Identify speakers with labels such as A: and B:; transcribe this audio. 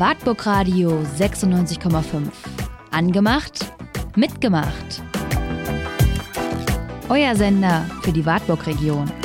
A: Wartburg Radio 96,5. Angemacht, mitgemacht. Euer Sender für die Wartburg-Region.